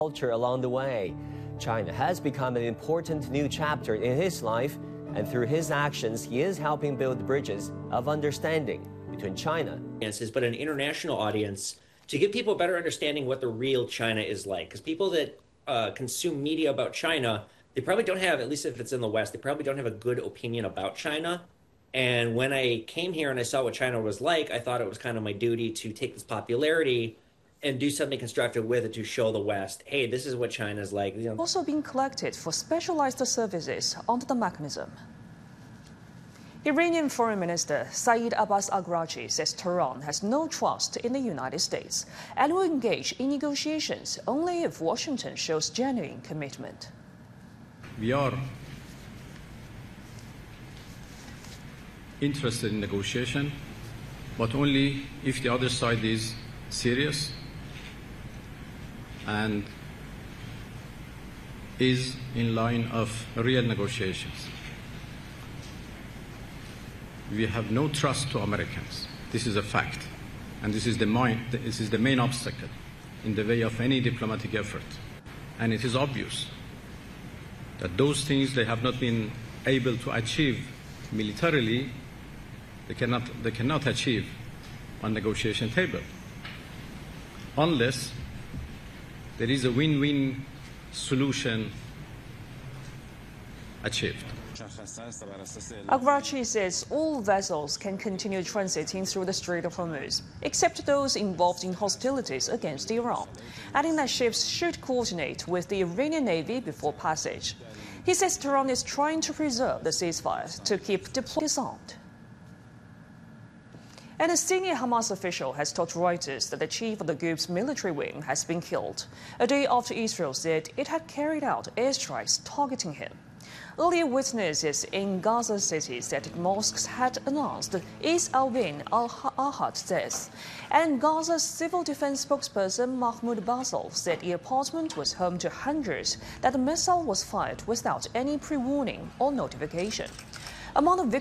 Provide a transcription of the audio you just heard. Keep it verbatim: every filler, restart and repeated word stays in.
culture along the way. China has become an important new chapter in his life, and through his actions, he is helping build bridges of understanding between China. But an international audience to give people a better understanding what the real China is like. Because people that uh, consume media about China, they probably don't have, at least if it's in the West, they probably don't have a good opinion about China. And when I came here and I saw what China was like, I thought it was kind of my duty to take this popularity and do something constructive with it to show the West, hey, this is what China's like. You know. Also being collected for specialized services under the mechanism. Iranian Foreign Minister Saeed Abbas Araghchi says Tehran has no trust in the United States and will engage in negotiations only if Washington shows genuine commitment. We are interested in negotiation, but only if the other side is serious and is in line of real negotiations. We have no trust to Americans. This is a fact, and this is the main, this is the main obstacle in the way of any diplomatic effort. And it is obvious that those things they have not been able to achieve militarily, they cannot, they cannot achieve on negotiation table, unless there is a win-win solution achieved. Araghchi says all vessels can continue transiting through the Strait of Hormuz, except those involved in hostilities against Iran, adding that ships should coordinate with the Iranian Navy before passage. He says Tehran is trying to preserve the ceasefire to keep deployed disarmed. And a senior Hamas official has told Reuters that the chief of the group's military wing has been killed, a day after Israel said it had carried out airstrikes targeting him. Earlier witnesses in Gaza City said mosques had announced Is al-Bin al-Ahad's death, and Gaza's civil defense spokesperson Mahmoud Basel said the apartment was home to hundreds, that the missile was fired without any pre-warning or notification. Among the